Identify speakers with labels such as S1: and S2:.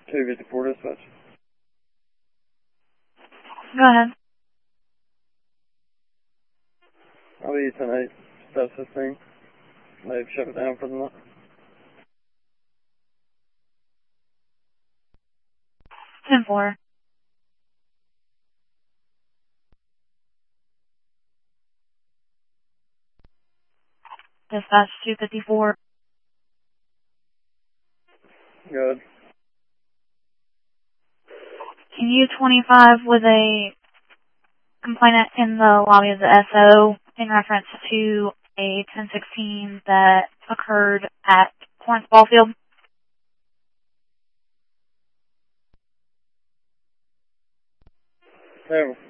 S1: 254 dispatch.
S2: Go ahead.
S1: I'll be 10-8, step 15. They've shut it down for the night.
S2: 10-4. Dispatch 254.
S1: Good.
S2: Can you 25 with a complainant in the lobby of the SO in reference to a 1016 that occurred at Torrance Ballfield?
S1: Yeah,